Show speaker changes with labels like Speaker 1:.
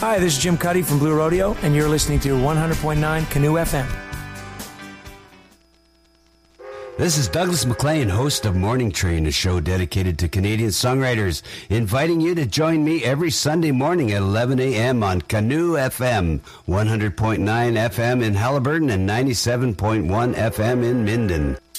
Speaker 1: Hi, this is Jim Cuddy from Blue Rodeo, and you're listening to 100.9 Canoe FM.
Speaker 2: This is Douglas MacLean, host of Morning Train, a show dedicated to Canadian songwriters, inviting you to join me every Sunday morning at 11 a.m. on Canoe FM, 100.9 FM in Haliburton and 97.1 FM in Minden.